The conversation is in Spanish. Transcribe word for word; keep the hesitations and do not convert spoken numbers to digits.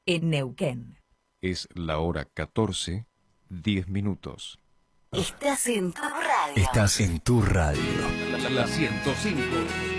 en Neuquén. Es la hora catorce, diez minutos. Estás en tu radio. Estás en tu radio. La ciento cinco.